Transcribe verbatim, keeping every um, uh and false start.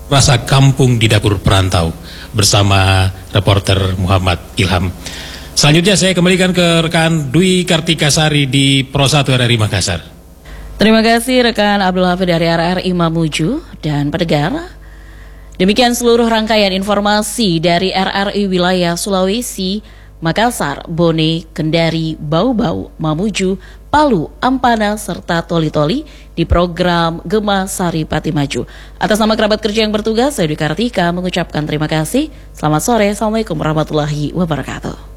rasa kampung di dapur perantau bersama reporter Muhammad Ilham. Selanjutnya saya kembalikan ke rekan Dwi Kartikasari di Pro satu R R I Makassar. Terima kasih rekan Abdul Hafid dari R R I Mamuju dan pendengar. Demikian seluruh rangkaian informasi dari R R I wilayah Sulawesi, Makassar, Bone, Kendari, Bau-Bau, Mamuju, Palu, Ampana, serta Toli-Toli di program Gema Sari Pati Maju. Atas nama kerabat kerja yang bertugas, saya Dwi Kartika mengucapkan terima kasih. Selamat sore, Assalamualaikum warahmatullahi wabarakatuh.